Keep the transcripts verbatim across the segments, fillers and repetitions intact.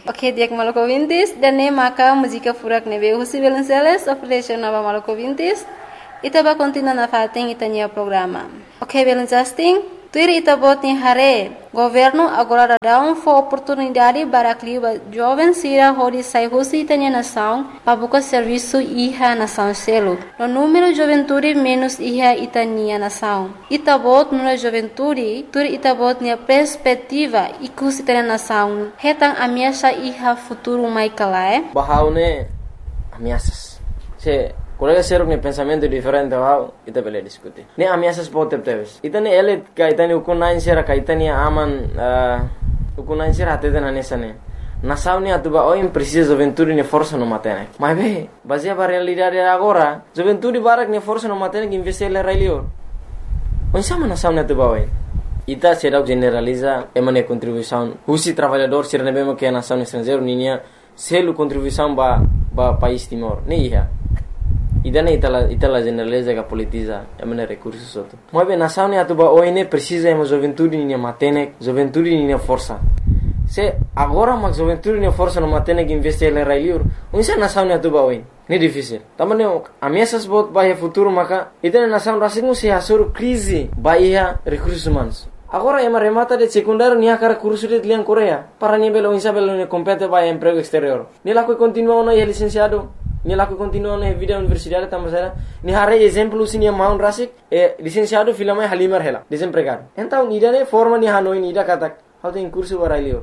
Ok, dia que maluco vintis, dan ne maka música furak ne veio José Belenceles, ofereceu nova maluco vintis, e tava continuando a fazer itania programa. Ok, Belencesting, tuir ita bot ni hare, governo agora dá um for oportunidade para que os jovens sira hori sai José itania nação, para buscar serviço iha nação selo. No número de juventude menos iha itania nação. Ita bot no juventude, tuir ita bot ni perspectiva ikus itania nação. Hetang ameaça iha futuro mai kalae. Bahaune ameaças. Se colega seruk ne pensamento diferente wow ita bele diskuti ne ameaças pode teves ita ne ele ka ita ne ukunain sera ka ita ne aman ukunain sera até na nessa ne na sauni atuba o precisa juventude ne força no matene mas be baseia para realidade agora juventude barak ne força no matene que investir le railio on sama na sauni atuba oi ita será generaliza emane contribuição husi trabalhador sera ne bema que na sauni estrangeiro ninia selu contribuição ba ba país Timor ne ia idana itala itala generaliza que politiza emane recursos outro mas bem nação ne atuba oine precisa ema juventude ne matene juventude ne força se agora mas juventude ne força no matene que investir le railiur unsa nação ne atuba oine ne difícil tamane ameaças bot bahia futuro maka idana nação rasingu se asur crise bahia recursos humanos agora ema remata de secundário nia cara curso de lian Coreia para ni belo insa belo ne compete bahia emprego exterior ni la que continua no é licenciado ni la que continua na vida universitária tamasera ni hare exemplo sinia maun rasik e licenciado filama halimar hela desempregado então ida ne forma ni hanoi ni ida katak how tem curso para lior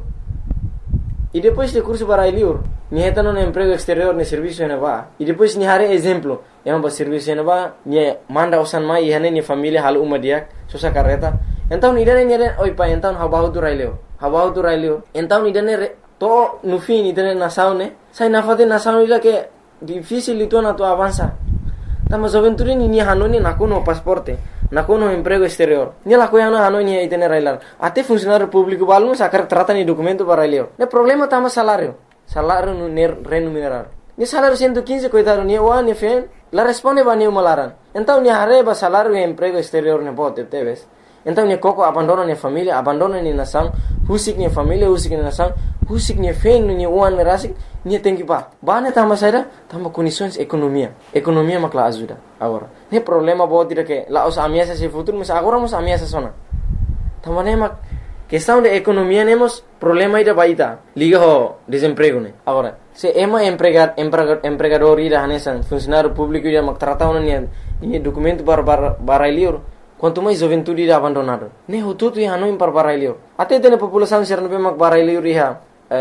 e depois de curso para lior ni heta no emprego exterior ne serviço ne va e depois ni hare exemplo é um serviço ne va ni manda osan mai hane ni família hal uma dia sosa carreta então ida ne ni oi pa então how about to railio how about to railio então ida ne to no fim ida ne nação ne sai na fate nação ida que difícil itu na tu avança tama juventude ni ni hanoni na kono pasporte na kono emprego exterior ni la coia na hanoni aí tener railar até funcionário público balmo sacar trata ni documento para railio ne problema tama salário salário no remunerar ni salário cento e quinze coitado ni wa ni fen la responde ba ni malaran então ni arreba salário e emprego exterior ne bote teves então ni coco abandona ni família abandona ni nação husik ni família husik ni nação husik ni fen ni wan rasik ni tem que pa bane tama saída tama condições economia economia makla ajuda agora ne problema bo tira que la os ameaças se futuro mas agora mos ameaças sona tama ne mak questão de economia nemos problema ida baita liga ho desemprego ne agora se ema empregar empregador ida hanesan funcionário público ida mak trata ni ni documento para para lior quanto mais juventude ida abandonado ne ho tudo ia no para para lior até tem população ser no mak para lior ia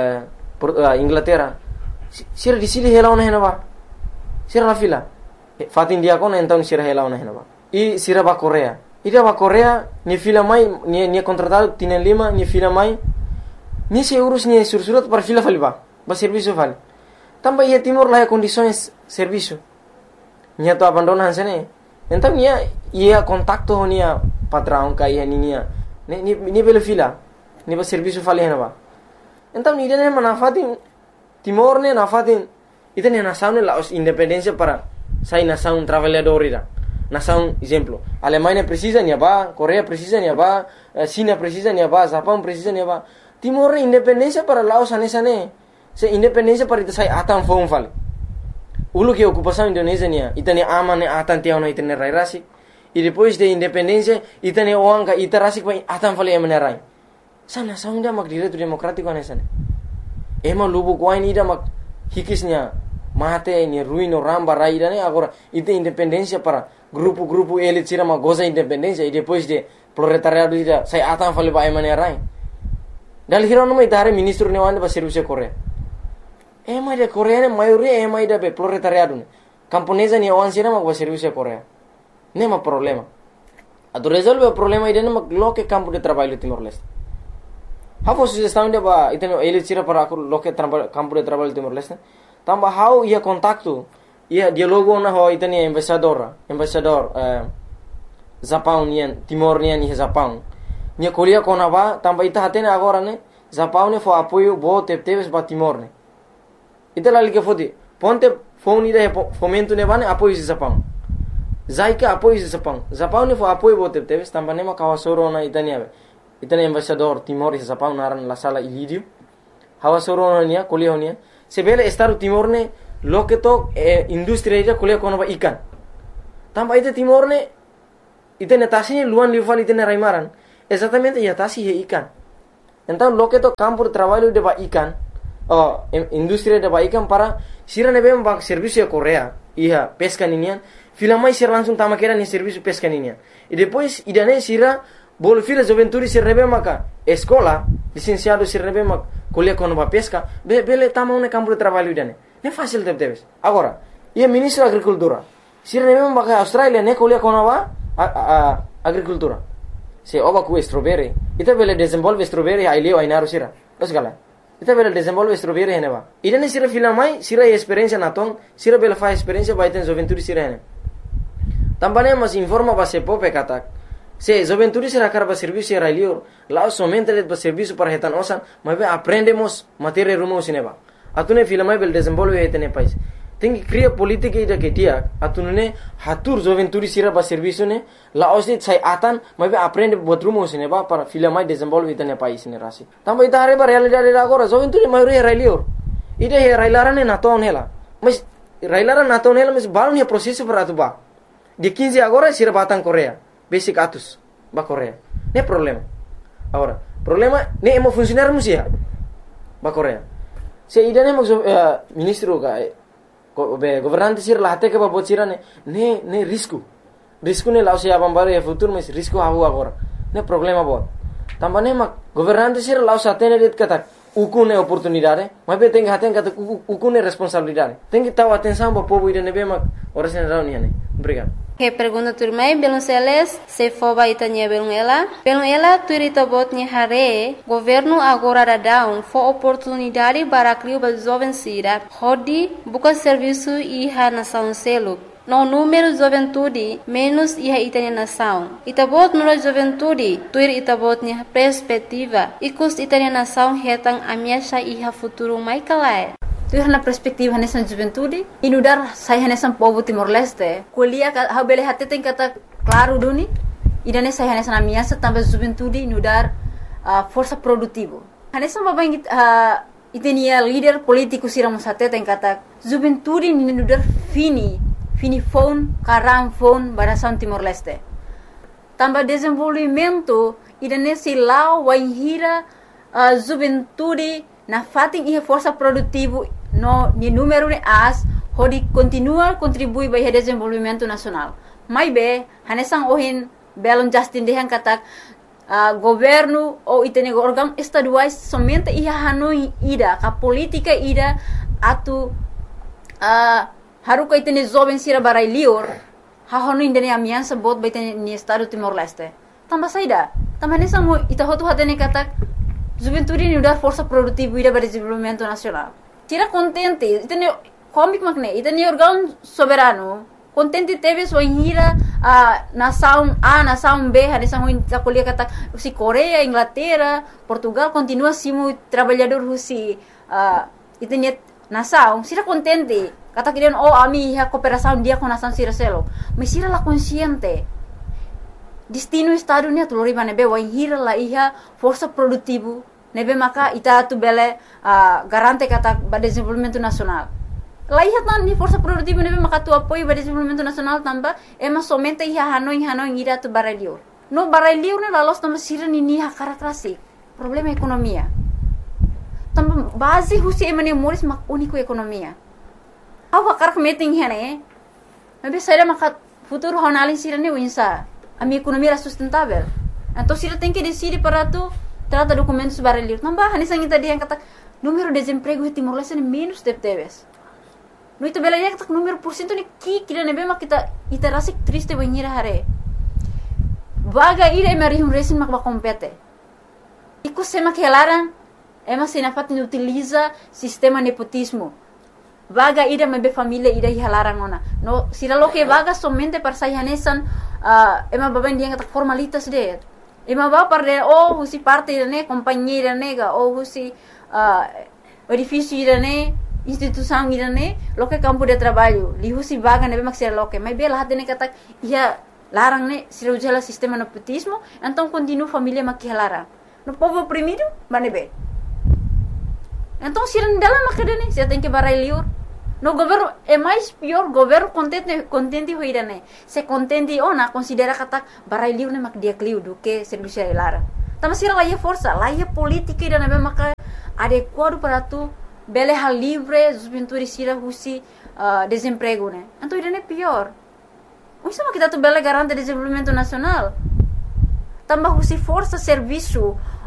Inglaterra sira di sili hela ona henaba sira la fila fat India kon então sira hela ona henaba e sira ba Coreia ida ba Coreia ni fila mai ni ni contratado tienen lima ni fila mai ni se urus ni sursurat para fila faliba ba serviço fal tamba ia Timor la condições serviço ni to abandonan sene então ia ia contacto ni patrão ka ia ni ni ni bela fila ni ba serviço fal henaba então ni dene manafatin Timor ne nafatin itene nação ne la independência para sai nação trabalhador ira nação exemplo Alemanha precisa ni ba Coreia precisa ni ba China precisa ni ba Japão precisa ni ba Timor independência para Laos anesa ne se independência para ita sai atan fon fal ulu que ocupação Indonésia ni itene amane atan tiao na itene rai rasi e depois de independência itene oanga ita rasi pa atan fale emane rai sana saunda mak direito democrático anesa ne ema lubu kwain ida mak hikisnya mate ni ruino ramba raida ne agora ite independência para grupo-grupo elite tira ma goza independência e depois de proletariado ida sai atan fale ba emane rai dal hirono mai dare ministro ne wande ba serviço Coreia ema de Coreia ne maioria ema ida be proletariado ne camponesa ni wan sira mak ba serviço Coreia ne ma problema ado resolve o problema ida ne mak loke campo de trabalho Timor Leste how sugestão de ba iteno ele tira para loke campo de trabalho Timor Leste tamba how ia contacto ia dialogo na ho iteni embaixador embaixador eh, Japão nian Timor nian ni Japão nia kolia kona ba tamba ita hatene agora ne Japão ne fo apoio bo teves ba Timor ne ita la liga fodi ponte phone ida fomento ne bane apoio de Japão zaika apoio de Japão Japão ne fo apoio bo teves tamba ne ma kawasoro na itania itani embaixador Timor e Japão naran la sala Ilírio hawa soro nia kuliah nia sebele Estado Timor ne loke to eh, industri ida kuliah kono ba ikan tamba ite Timor ne ite netasi luan liuval ite raimaran exatamente ya tasi he ikan então loke to campo de trabalho de ba ikan oh industri de ba ikan para sira nebe ba serviço Korea iya pesca ninian filamai sira langsung tama kera ni serviço pesca ninian e depois idane sira bol fila juventude se rebe maka escola licenciado se rebe mak kuliah kono ba pesca be bele tama un campo de trabalho idane ne fácil de debes agora ia ministro agricultura sira rebe maka Australia ne kuliah kono ba a, a, agricultura se oba ku strawberry ita bele desenvolve strawberry ai leo ai naru sira os gala ita bele desenvolve strawberry hene ba idane sira fila mai sira experiência naton sira bele fa experiência ba iten juventude sira hene tambane mas informa ba se pope katak se juventude será carba serviço era lior lá somente le serviço para retan osan mas be aprendemos matéria rumo sineba atune fila mai bel desenvolve etene país tem que criar política ida que dia atune hatur juventude será ba serviço ne lá osit sai atan mas be aprende bot rumo sineba para fila mai desenvolve etene país ne rasi tamba ida are ba realidade agora juventude mai era lior ida era ilarane na ton hela mas railaran na ton hela mas balon é processo para atuba de quinze agora será batan Coreia basic atus ba Korea ne problema agora problema ne emo funcionar musia ba Korea se ida ne mo uh, ministro ga go, be governante sir la hate ke ba bocira ne ne ne risco risco ne lausia bambare e futuro mas risco havu agora ne problema bot tambane ma governante sir lausa tene det kata uku ne oportunidade mas be tem haten kata uku ne responsabilidade tem que taw atenção ba povo ida ne be ma ora sen rauni ne obrigado. Que pergunta turmai belum seles se foba itanya belum ela belum ela turita botnya hare governo agora da down for oportunidade para criar ba jovem sira hodi buka serviço iha nação selo no número juventude menos iha itanya nação itabot no juventude tuir itabotnya perspectiva ikus itanya nação hetang amiasha iha futuro mai kalai tu na perspektiva nessa juventude inudar sai nessa povo Timor-Leste kuliah ha bele hatte tem kata claro duni idane sai nessa na minha também juventude inudar uh, força produtivo nessa baba uh, itenia líder político siram hatte tem kata juventude inudar fini fini phone karam phone barasan Timor-Leste também desenvolvimento idane si lau waihira uh, juventude na fating ia força produtivo no ni número ne as hodi continua contribui para o desenvolvimento nacional mai be hanesang ohin belon justin dehan katak uh, governo ou itene órgão estaduais somente ia hanoi ida ka política ida atu uh, haruka itene jovem sira barai lior ha honu indene amiansa bot baitene ni estado Timor-Leste tamba saida tamba hanesang mo ita hotu hatene katak juventude ni udar força produtiva ida para desenvolvimento nacional tira contente itene comic makne itene órgão soberano contente teve sua hira a nação A nação B hanesang ta kuliah kata si Korea Inglaterra Portugal continua simu trabalhador husi uh, itene nação sira contente kata kirian oh ami ha cooperação dia com nação sira selo mas sira la consciente destino estado ni atulori banebe wa hira la iha força produtivo nebe maka ita tu bele uh, garante kata ba desenvolvimento nacional la iha tan ni força produtivo nebe maka tu apoio ba desenvolvimento nacional tamba ema somente iha hanoi hanoi ira tu baralior no baralior ne la los tamba sira ni ni ha karakrasi problema ekonomia tamba base husi emane moris mak unico ekonomia awa karak meeting hene nebe saira maka futuro honalin sira ni winsa a minha economia era sustentável. Então, se ele tem que decidir para tu, trata documentos baralhos. Não vai, nessa gente dia kata número de desemprego em Timor-Leste é menos de teves. No itu bela dia kata número por cento ni ki kira nebe mak kita ita rasik triste banhira hare. Vaga ira emari um resin mak ba compete. Iku sema que larang, ema sinafat ni utiliza sistema nepotismo. Vaga ida mebe família ida hilarang ona. No, sira lo que vaga somente para sayanesan uh, ema baban dia kata formalitas de. Ema ba par de oh husi parte ne companhia nega oh husi uh, edifício ne instituição ne lo que campo de trabalho li husi vaga nebe mak sira lo que mai bela hatene kata ia larang ne sira ujala sistema nepotismo então continua família mak hilarang. No povo oprimido banebe Então, se não dela macadane, você tem que barai liur. No governo é mais pior, governo contente contente hoira né. Se contente oh na considera kata barai liur né mak dia kliu do que serviço é lara. Tama sira lá força, lá é política e na maka adequado para tu bele hal livre, os pintores sira husi uh, desemprego né. Então isso é pior. O sama kita tu bele garante desenvolvimento nacional. Tambah husi força serviço